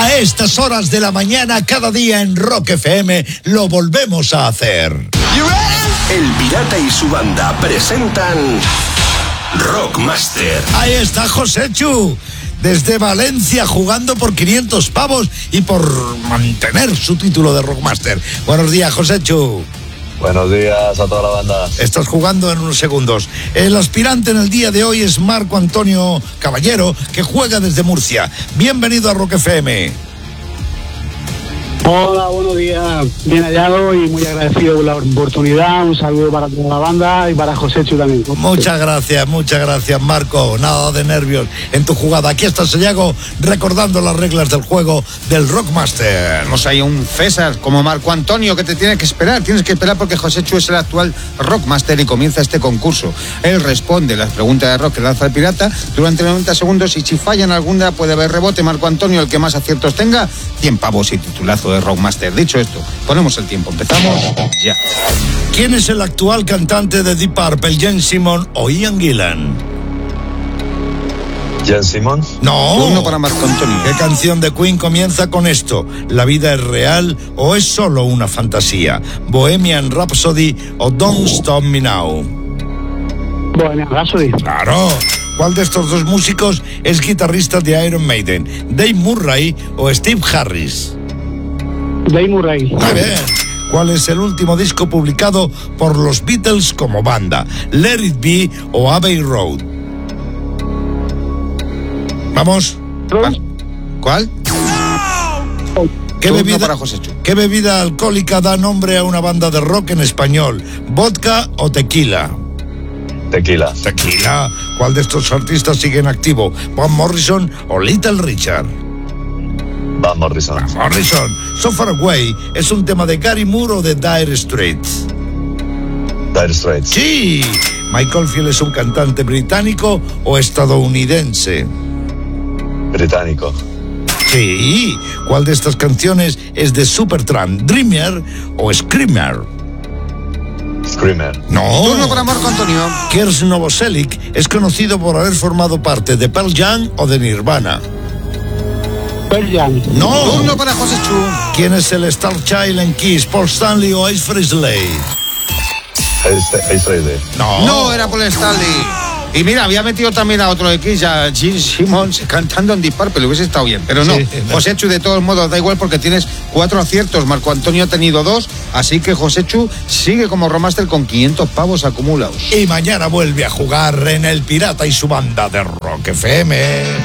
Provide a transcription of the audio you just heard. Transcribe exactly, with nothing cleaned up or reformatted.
A estas horas de la mañana, cada día en Rock F M, lo volvemos a hacer. El Pirata y su banda presentan Rockmaster. Ahí está Josechu, desde Valencia, jugando por quinientos pavos y por mantener su título de Rockmaster. Buenos días, Josechu. Buenos días a toda la banda. Estás jugando en unos segundos. El aspirante en el día de hoy es Marco Antonio Caballero, que juega desde Murcia. Bienvenido a Rock F M. Hola, buenos días. Bien hallado y muy agradecido por la oportunidad. Un saludo para toda la banda y para Josechu también. Muchas gracias, muchas gracias, Marco. Nada de nervios en tu jugada. Aquí está Sayago recordando las reglas del juego del Rockmaster. No hay un César como Marco Antonio que te tiene que esperar. Tienes que esperar porque Josechu es el actual Rockmaster y comienza este concurso. Él responde las preguntas de rock que lanza el pirata durante noventa segundos y si fallan alguna puede haber rebote. Marco Antonio, el que más aciertos tenga, cien pavos y titulazo de Rockmaster. Dicho esto, ponemos el tiempo. Empezamos ya. ¿Quién es el actual cantante de Deep Purple, Gene Simmons o Ian Gillan? ¿Gene Simmons? No. Turno para Marco Antonio. ¿Qué canción de Queen comienza con esto? ¿La vida es real o es solo una fantasía? ¿Bohemian Rhapsody o Don't Stop Me Now? Bohemian Rhapsody. Claro. ¿Cuál de estos dos músicos es guitarrista de Iron Maiden? ¿Dave Murray o Steve Harris? Dave Murray. Muy bien. ¿Cuál es el último disco publicado por los Beatles como banda? ¿Let It Be o Abbey Road? Vamos. ¿Cuál? ¿Qué Turno bebida, para Josechu. ¿Qué bebida alcohólica da nombre a una banda de rock en español? ¿Vodka o tequila? Tequila. Tequila. ¿Cuál de estos artistas sigue en activo? ¿Van Morrison o Little Richard? Van Morrison. Van Morrison. So Far Away es un tema de Gary Moore o de Dire Straits. Dire Straits. Sí. ¿Michael Field es un cantante británico o estadounidense? Británico. Sí. ¿Cuál de estas canciones es de Supertramp? ¿Dreamer o Screamer? Screamer. No. Turno para Marco Antonio. Kers Novoselic es conocido por haber formado parte de Pearl Jam o de Nirvana. Pearl Jam. No. Turno para Josechu. ¿Quién es el Star Child en Kiss? ¿Paul Stanley o Ace Frehley? Ace Frehley. No. No era Paul Stanley. Y mira, había metido también a otro X, a Gene Simmons, cantando en Deep Purple, hubiese estado bien, pero no. Sí, no. Josechu, de todos modos, da igual porque tienes cuatro aciertos. Marco Antonio ha tenido dos, así que Josechu sigue como Rockmaster con quinientos pavos acumulados. Y mañana vuelve a jugar en El Pirata y su banda de Rock F M.